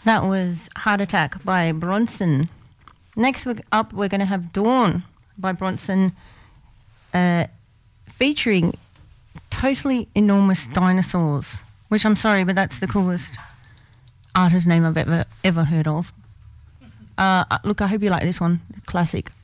That was Heart Attack by Bronson. Next we're going to have Dawn by Bronson, featuring Totally Enormous Dinosaurs, which I'm sorry, but that's the coolest artist name I've ever heard of. Look, I hope you like this one. Classic.